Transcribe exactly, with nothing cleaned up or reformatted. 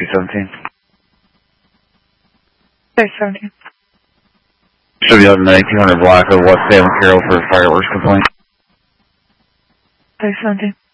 two seventeen. Six seventeen. Should be up in eighteen hundred block of West Salem Carroll for a fireworks complaint. Six seventeen.